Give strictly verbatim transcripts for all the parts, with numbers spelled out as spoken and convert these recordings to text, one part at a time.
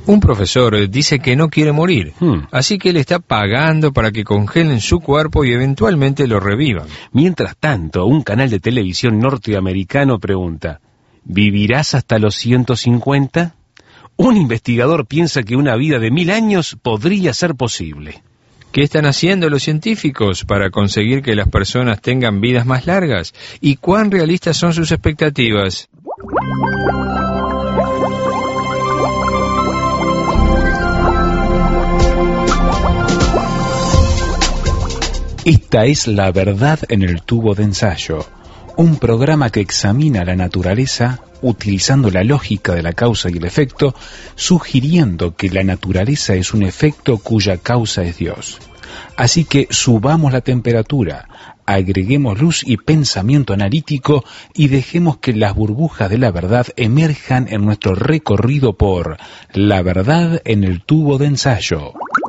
Un profesor dice que no quiere morir, hmm. así que él está pagando para que congelen su cuerpo y eventualmente lo revivan. Mientras tanto, un canal de televisión norteamericano pregunta, ¿vivirás hasta los ciento cincuenta? Un investigador piensa que una vida de mil años podría ser posible. ¿Qué están haciendo los científicos para conseguir que las personas tengan vidas más largas? ¿Y cuán realistas son sus expectativas? Esta es La Verdad en el Tubo de Ensayo, un programa que examina la naturaleza utilizando la lógica de la causa y el efecto, sugiriendo que la naturaleza es un efecto cuya causa es Dios. Así que subamos la temperatura, agreguemos luz y pensamiento analítico y dejemos que las burbujas de la verdad emerjan en nuestro recorrido por La Verdad en el Tubo de Ensayo.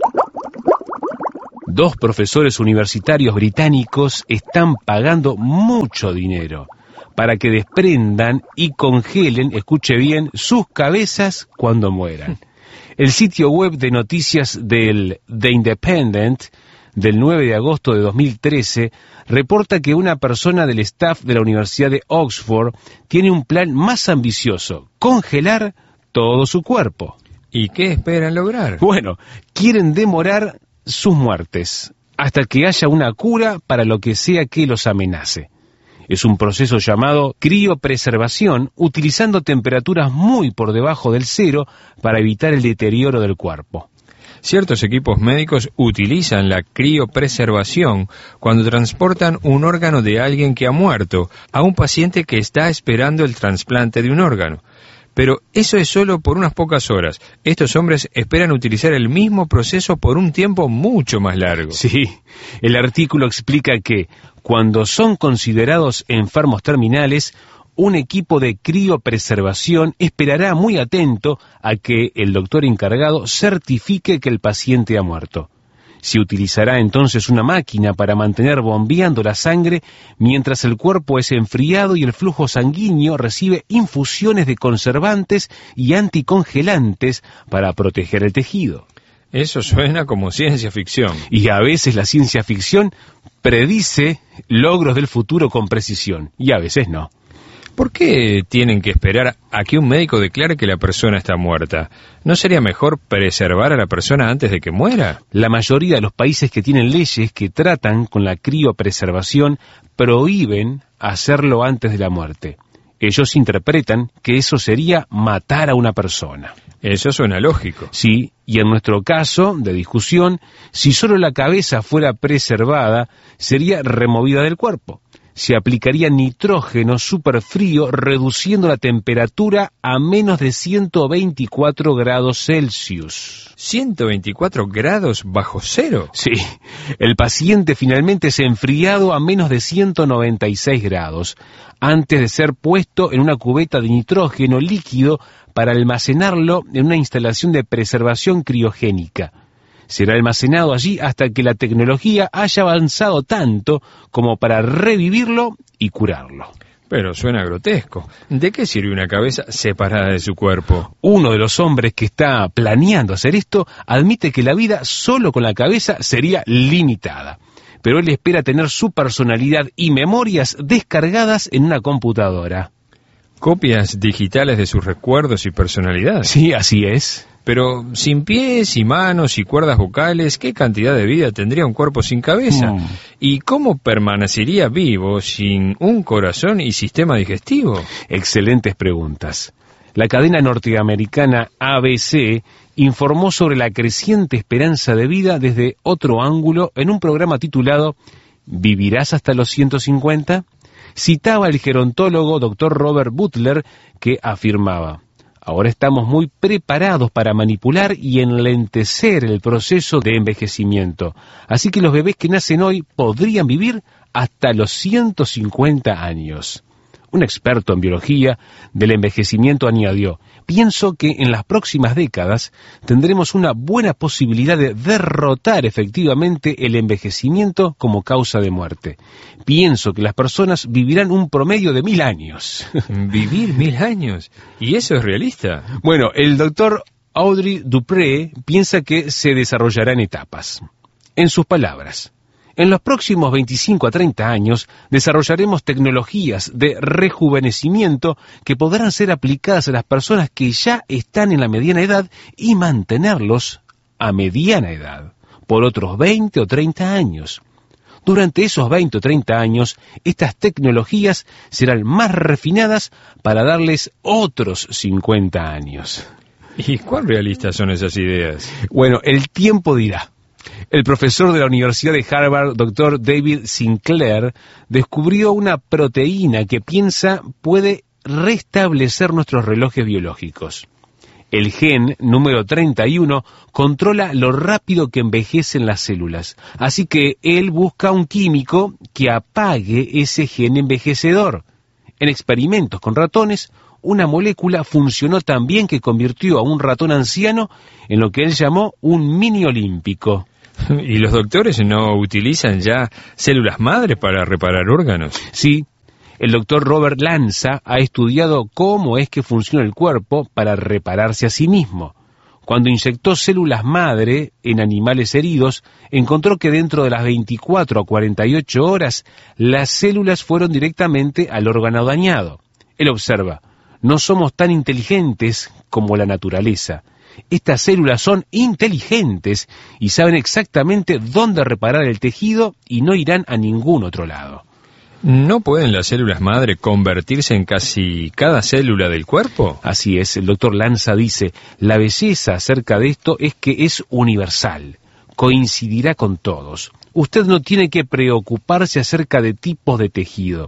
Dos profesores universitarios británicos están pagando mucho dinero para que desprendan y congelen, escuche bien, sus cabezas cuando mueran. El sitio web de noticias del The Independent del nueve de agosto de dos mil trece reporta que una persona del staff de la Universidad de Oxford tiene un plan más ambicioso: congelar todo su cuerpo. ¿Y qué esperan lograr? Bueno, quieren demorar sus muertes hasta que haya una cura para lo que sea que los amenace. Es un proceso llamado criopreservación, utilizando temperaturas muy por debajo del cero para evitar el deterioro del cuerpo. Ciertos equipos médicos utilizan la criopreservación cuando transportan un órgano de alguien que ha muerto a un paciente que está esperando el trasplante de un órgano. Pero eso es solo por unas pocas horas. Estos hombres esperan utilizar el mismo proceso por un tiempo mucho más largo. Sí, el artículo explica que cuando son considerados enfermos terminales, un equipo de criopreservación esperará muy atento a que el doctor encargado certifique que el paciente ha muerto. Se utilizará entonces una máquina para mantener bombeando la sangre mientras el cuerpo es enfriado y el flujo sanguíneo recibe infusiones de conservantes y anticongelantes para proteger el tejido. Eso suena como ciencia ficción. Y a veces la ciencia ficción predice logros del futuro con precisión, y a veces no. ¿Por qué tienen que esperar a que un médico declare que la persona está muerta? ¿No sería mejor preservar a la persona antes de que muera? La mayoría de los países que tienen leyes que tratan con la criopreservación prohíben hacerlo antes de la muerte. Ellos interpretan que eso sería matar a una persona. Eso suena lógico. Sí, y en nuestro caso de discusión, si solo la cabeza fuera preservada, sería removida del cuerpo. Se aplicaría nitrógeno superfrío reduciendo la temperatura a menos de ciento veinticuatro grados Celsius. ¿ciento veinticuatro grados bajo cero? Sí, el paciente finalmente es enfriado a menos de ciento noventa y seis grados, antes de ser puesto en una cubeta de nitrógeno líquido para almacenarlo en una instalación de preservación criogénica. Será almacenado allí hasta que la tecnología haya avanzado tanto como para revivirlo y curarlo. Pero suena grotesco. ¿De qué sirve una cabeza separada de su cuerpo? Uno de los hombres que está planeando hacer esto admite que la vida solo con la cabeza sería limitada. Pero él espera tener su personalidad y memorias descargadas en una computadora. ¿Copias digitales de sus recuerdos y personalidad? Sí, así es. Pero sin pies y manos y cuerdas vocales, ¿qué cantidad de vida tendría un cuerpo sin cabeza? Mm. ¿Y cómo permanecería vivo sin un corazón y sistema digestivo? Excelentes preguntas. La cadena norteamericana A B C informó sobre la creciente esperanza de vida desde otro ángulo en un programa titulado ¿Vivirás hasta los ciento cincuenta? Citaba al gerontólogo doctor Robert Butler, que afirmaba: ahora estamos muy preparados para manipular y enlentecer el proceso de envejecimiento. Así que los bebés que nacen hoy podrían vivir hasta los ciento cincuenta años. Un experto en biología del envejecimiento añadió: pienso que en las próximas décadas tendremos una buena posibilidad de derrotar efectivamente el envejecimiento como causa de muerte. Pienso que las personas vivirán un promedio de mil años. ¿Vivir mil años? ¿Y eso es realista? Bueno, el doctor Audrey Dupré piensa que se desarrollará en etapas. En sus palabras, en los próximos veinticinco a treinta años desarrollaremos tecnologías de rejuvenecimiento que podrán ser aplicadas a las personas que ya están en la mediana edad y mantenerlos a mediana edad por otros veinte o treinta años. Durante esos veinte o treinta años, estas tecnologías serán más refinadas para darles otros cincuenta años. ¿Y cuán realistas son esas ideas? Bueno, el tiempo dirá. El profesor de la Universidad de Harvard, doctor David Sinclair, descubrió una proteína que piensa puede restablecer nuestros relojes biológicos. El gen número treinta y uno controla lo rápido que envejecen las células, así que él busca un químico que apague ese gen envejecedor. En experimentos con ratones, una molécula funcionó tan bien que convirtió a un ratón anciano en lo que él llamó un mini olímpico. ¿Y los doctores no utilizan ya células madre para reparar órganos? Sí. El doctor Robert Lanza ha estudiado cómo es que funciona el cuerpo para repararse a sí mismo. Cuando inyectó células madre en animales heridos, encontró que dentro de las veinticuatro a cuarenta y ocho horas, las células fueron directamente al órgano dañado. Él observa, no somos tan inteligentes como la naturaleza. Estas células son inteligentes y saben exactamente dónde reparar el tejido y no irán a ningún otro lado. ¿No pueden las células madre convertirse en casi cada célula del cuerpo? Así es, el doctor Lanza dice, la belleza acerca de esto es que es universal, coincidirá con todos. Usted no tiene que preocuparse acerca de tipos de tejido.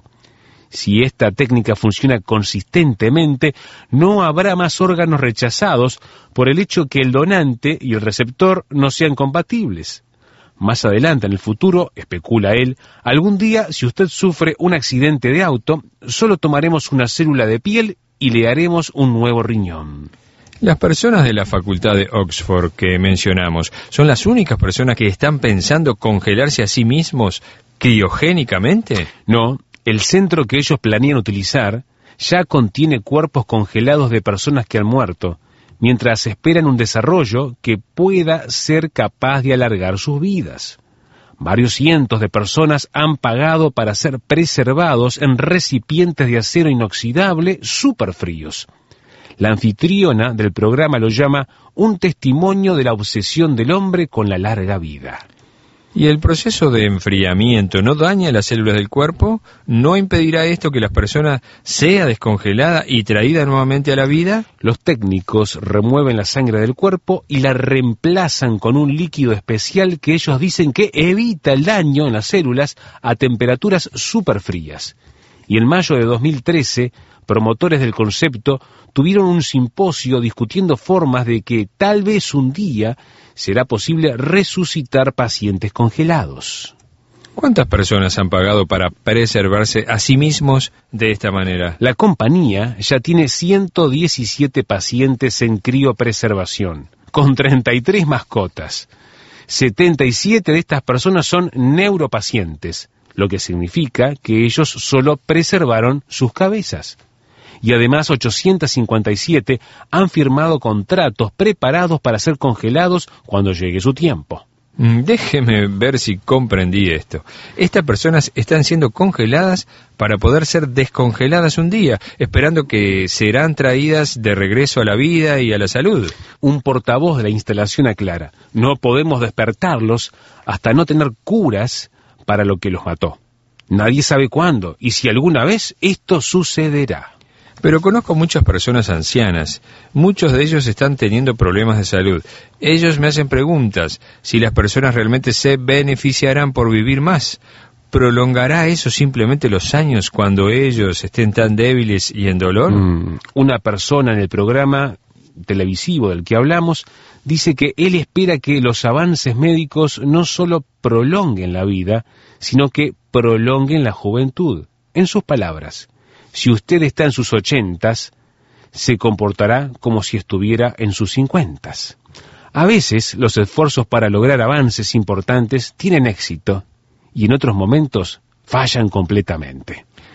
Si esta técnica funciona consistentemente, no habrá más órganos rechazados por el hecho que el donante y el receptor no sean compatibles. Más adelante, en el futuro, especula él, algún día, si usted sufre un accidente de auto, solo tomaremos una célula de piel y le haremos un nuevo riñón. Las personas de la facultad de Oxford que mencionamos, ¿son las únicas personas que están pensando congelarse a sí mismos criogénicamente? No, el centro que ellos planean utilizar ya contiene cuerpos congelados de personas que han muerto, mientras esperan un desarrollo que pueda ser capaz de alargar sus vidas. Varios cientos de personas han pagado para ser preservados en recipientes de acero inoxidable superfríos. La anfitriona del programa lo llama un testimonio de la obsesión del hombre con la larga vida. ¿Y el proceso de enfriamiento no daña las células del cuerpo? ¿No impedirá esto que la persona sea descongelada y traída nuevamente a la vida? Los técnicos remueven la sangre del cuerpo y la reemplazan con un líquido especial que ellos dicen que evita el daño en las células a temperaturas superfrías. Y en mayo de dos mil trece, promotores del concepto tuvieron un simposio discutiendo formas de que tal vez un día será posible resucitar pacientes congelados. ¿Cuántas personas han pagado para preservarse a sí mismos de esta manera? La compañía ya tiene ciento diecisiete pacientes en criopreservación, con treinta y tres mascotas. setenta y siete de estas personas son neuropacientes, lo que significa que ellos solo preservaron sus cabezas. Y además ochocientos cincuenta y siete han firmado contratos preparados para ser congelados cuando llegue su tiempo. Déjeme ver si comprendí esto. Estas personas están siendo congeladas para poder ser descongeladas un día, esperando que serán traídas de regreso a la vida y a la salud. Un portavoz de la instalación aclara, no podemos despertarlos hasta no tener curas para lo que los mató. Nadie sabe cuándo y si alguna vez esto sucederá. Pero conozco muchas personas ancianas. Muchos de ellos están teniendo problemas de salud. Ellos me hacen preguntas. Si las personas realmente se beneficiarán por vivir más, ¿prolongará eso simplemente los años cuando ellos estén tan débiles y en dolor? Mm, una persona en el programa televisivo del que hablamos dice que él espera que los avances médicos no solo prolonguen la vida, sino que prolonguen la juventud. En sus palabras, si usted está en sus ochentas, se comportará como si estuviera en sus cincuentas. A veces los esfuerzos para lograr avances importantes tienen éxito y en otros momentos fallan completamente.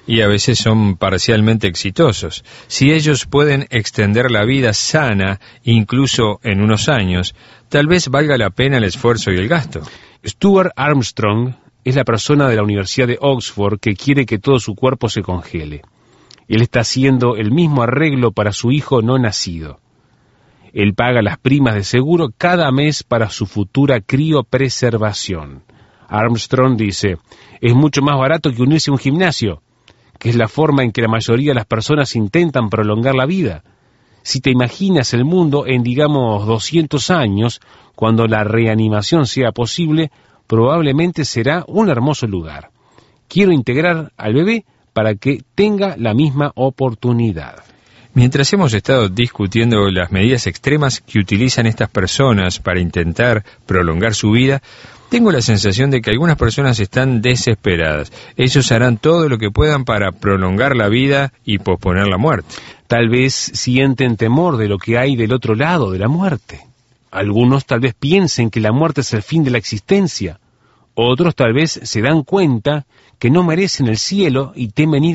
y a veces son parcialmente exitosos. Si ellos pueden extender la vida sana, incluso en unos años, tal vez valga la pena el esfuerzo y el gasto. Stuart Armstrong es la persona de la Universidad de Oxford que quiere que todo su cuerpo se congele. Él está haciendo el mismo arreglo para su hijo no nacido. Él paga las primas de seguro cada mes para su futura criopreservación. Armstrong dice, es mucho más barato que unirse a un gimnasio, que es la forma en que la mayoría de las personas intentan prolongar la vida. Si te imaginas el mundo en, digamos, doscientos años, cuando la reanimación sea posible, probablemente será un hermoso lugar. Quiero integrar al bebé para que tenga la misma oportunidad. Mientras hemos estado discutiendo las medidas extremas que utilizan estas personas para intentar prolongar su vida, tengo la sensación de que algunas personas están desesperadas. Ellos harán todo lo que puedan para prolongar la vida y posponer la muerte. Tal vez sienten temor de lo que hay del otro lado de la muerte. Algunos tal vez piensen que la muerte es el fin de la existencia. Otros tal vez se dan cuenta que no merecen el cielo y temen ir